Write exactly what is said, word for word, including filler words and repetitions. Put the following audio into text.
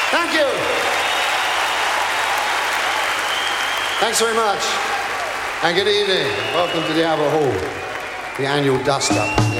Thank you. Thanks very much. And good evening. Welcome to the Albert Hall, the annual dust-up.